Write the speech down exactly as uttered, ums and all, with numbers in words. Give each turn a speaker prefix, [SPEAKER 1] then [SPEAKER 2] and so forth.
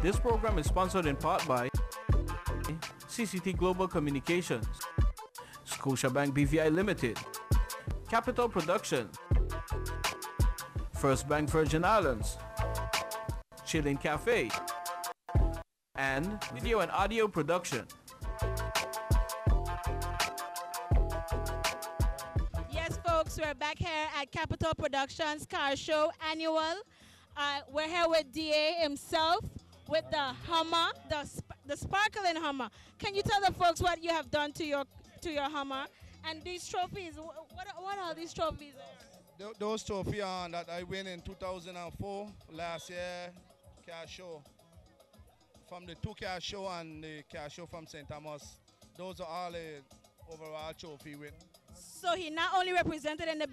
[SPEAKER 1] This program is sponsored in part by C C T Global Communications, Scotiabank B V I Limited, Capital Production, First Bank Virgin Islands, Chillin' Cafe, and video and audio production.
[SPEAKER 2] Yes, folks, we're back here at Capital Productions Car Show Annual. Uh, we're here with D A himself, with the Hummer, the sp the sparkling Hummer. Can you tell the folks what you have done to your to your Hummer and these trophies? What what are these trophies?
[SPEAKER 3] Th those trophies uh, that I win in two thousand four last year, car show from the two car show and the car show from Saint Thomas. Those are all the overall trophy win.
[SPEAKER 2] So he not only represented in the